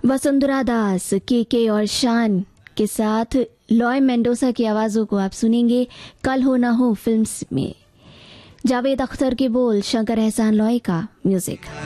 वसुंधरा दास, के और शान के साथ लॉय मेंडोसा की आवाज़ों को आप सुनेंगे कल हो ना हो फिल्म में। जावेद अख्तर के बोल, शंकर एहसान लॉय का म्यूजिक।